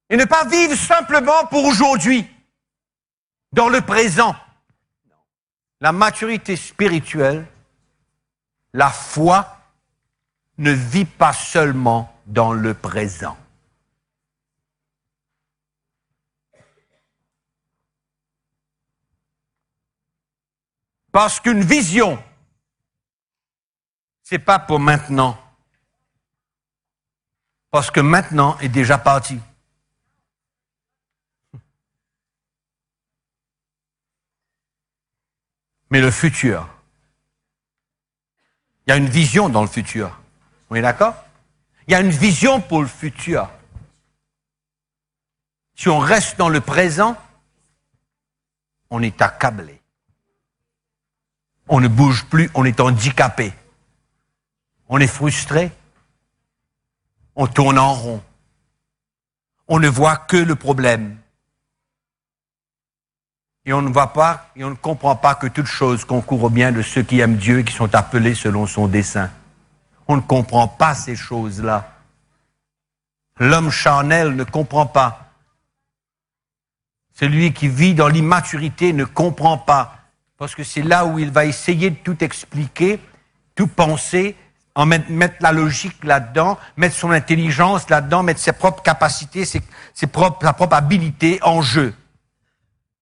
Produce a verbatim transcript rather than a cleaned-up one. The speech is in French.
Et ne pas vivre simplement pour aujourd'hui, dans le présent. La maturité spirituelle, la foi, ne vit pas seulement dans le présent. Parce qu'une vision, c'est pas pour maintenant. Parce que maintenant est déjà parti. Mais le futur, il y a une vision dans le futur. On est d'accord? Il y a une vision pour le futur. Si on reste dans le présent, on est accablé. On ne bouge plus, on est handicapé. On est frustré. On tourne en rond. On ne voit que le problème. Et on ne voit pas, et on ne comprend pas que toute chose concourt au bien de ceux qui aiment Dieu et qui sont appelés selon son dessein. On ne comprend pas ces choses-là. L'homme charnel ne comprend pas. Celui qui vit dans l'immaturité ne comprend pas. Parce que c'est là où il va essayer de tout expliquer, tout penser, en mettre, mettre la logique là-dedans, mettre son intelligence là-dedans, mettre ses propres capacités, ses, ses propres, sa propre habilité en jeu.